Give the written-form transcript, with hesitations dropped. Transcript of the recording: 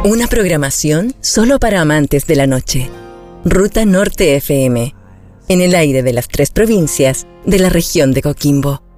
Una programación solo para amantes de la noche. Ruta Norte FM. En el aire de las 3 provincias de la región de Coquimbo.